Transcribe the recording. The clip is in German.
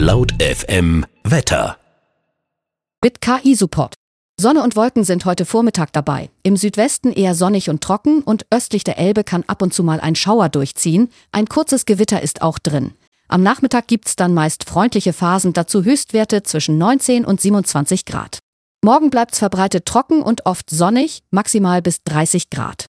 Laut FM Wetter. Mit KI-Support. Sonne und Wolken sind heute Vormittag dabei. Im Südwesten eher sonnig und trocken und östlich der Elbe kann ab und zu mal ein Schauer durchziehen. Ein kurzes Gewitter ist auch drin. Am Nachmittag gibt's dann meist freundliche Phasen, dazu Höchstwerte zwischen 19 und 27 Grad. Morgen bleibt's verbreitet trocken und oft sonnig, maximal bis 30 Grad.